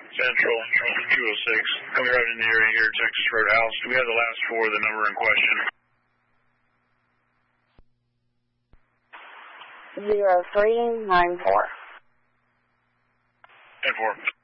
Central, 206. Coming right in the area here, Texas Roadhouse. Do we have the last four of the number in question? 0394. 10-4.